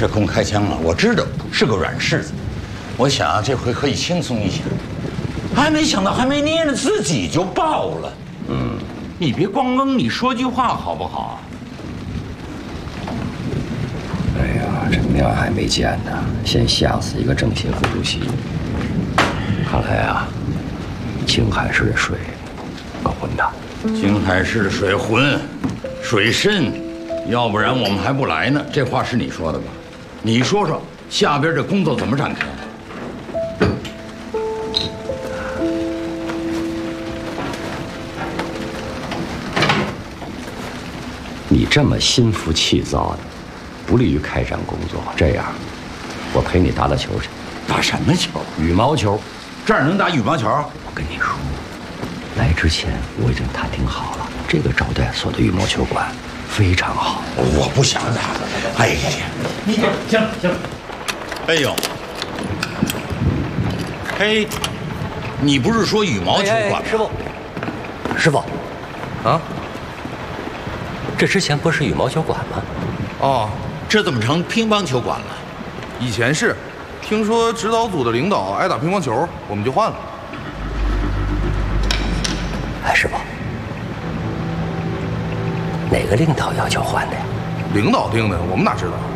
这公开枪啊，我知道是个软柿子，我想啊，这回可以轻松一下。还没想到，还没捏呢，自己就爆了。你别光跟你说句话好不好？ 哎呀，这命还没见呢，先吓死一个政协副主席。看来啊，青海市的水够浑的。 青海市的水浑，水深，要不然我们还不来呢。这话是你说的吧？你说说，下边这工作怎么展开？ 你这么心浮气躁的，不利于开展工作。这样，我陪你打打球去。 打什么球？ 羽毛球。 这儿能打羽毛球？ 我跟你说，来之前我已经探听好了，这个招待所的羽毛球馆非常好。 我不想打。哎呀，你行了。哎呦，嘿，你不是说羽毛球馆吗？ 师傅，啊，这之前不是羽毛球馆吗？ 哦， 这怎么成乒乓球馆了？ 以前是，听说指导组的领导爱打乒乓球，我们就换了。 哎，师傅，哪个领导要求换的呀？ 领导定的，我们哪知道？